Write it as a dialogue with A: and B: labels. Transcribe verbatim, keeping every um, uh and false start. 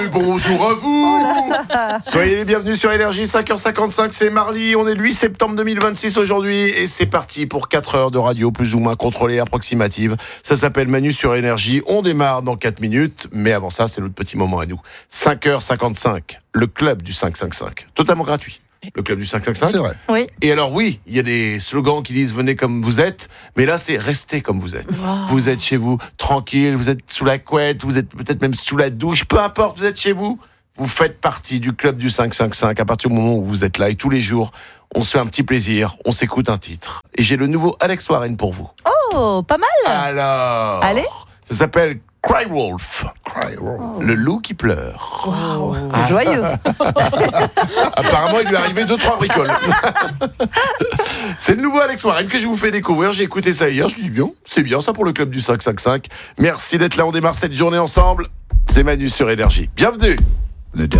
A: Bonjour à vous. Soyez les bienvenus sur Énergie, cinq heures cinquante-cinq, c'est mardi, on est le huit septembre deux mille vingt-six aujourd'hui et c'est parti pour quatre heures de radio plus ou moins contrôlée, approximative. Ça s'appelle Manu sur Énergie, on démarre dans quatre minutes, mais avant ça c'est notre petit moment à nous. cinq heures cinquante-cinq, le club du cinq cent cinquante-cinq, totalement gratuit. Le club du cinq cent cinquante-cinq.
B: C'est vrai.
C: Oui.
A: Et alors oui, il y a des slogans qui disent venez comme vous êtes, mais là c'est restez comme vous êtes.
C: Wow.
A: Vous êtes chez vous, tranquille, vous êtes sous la couette, vous êtes peut-être même sous la douche, peu importe, vous êtes chez vous. Vous faites partie du club du cinq cent cinquante-cinq à partir du moment où vous êtes là et tous les jours, on se fait un petit plaisir, on s'écoute un titre. Et j'ai le nouveau Alex Warren pour vous.
C: Oh, pas mal.
A: Alors,
C: Allez.
A: Ça s'appelle Cry Wolf,
B: Cry Wolf.
A: le loup qui pleure.
C: Wow. Joyeux.
A: Apparemment, il lui est arrivé deux, trois bricoles. C'est le nouveau Alex Warren que je vous fais découvrir. J'ai écouté ça hier, je me dis bien, c'est bien ça pour le club du cinq cent cinquante-cinq. Merci d'être là, on démarre cette journée ensemble. C'est Manu sur Énergie. Bienvenue.